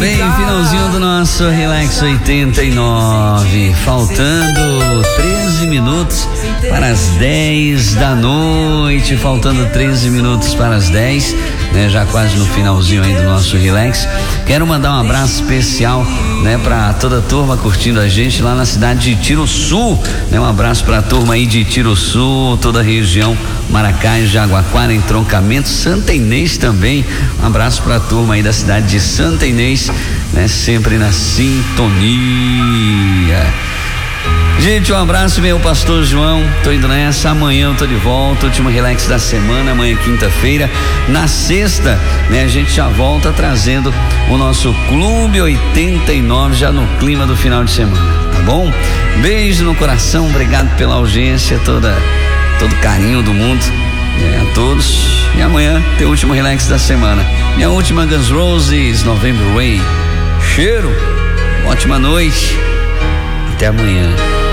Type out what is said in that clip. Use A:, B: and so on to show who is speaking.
A: bem, finalzinho do nosso Relax 89, faltando 13 minutos para as 10 da noite, faltando 13 minutos para as 10, né? Já quase no finalzinho aí do nosso Relax. Quero mandar um abraço especial, né, para toda a turma curtindo a gente lá na cidade de Tiruçu, né? Um abraço para a turma aí de Tiruçu, toda a região, Maracás, Jaguaquara, Entroncamento, Santa Inês também. Um abraço para a turma aí da cidade de Santa Inês, né? Sempre na sintonia. Gente, um abraço, meu pastor João. Tô indo nessa, amanhã eu tô de volta, último Relax da semana, amanhã quinta-feira. Na sexta, né, a gente já volta trazendo o nosso Clube 89, já no clima do final de semana, tá bom? Beijo no coração, obrigado pela audiência, todo carinho do mundo, né, a todos. E amanhã tem o último Relax da semana, minha última Guns N' Roses, November Rain. Cheiro, ótima noite, até amanhã.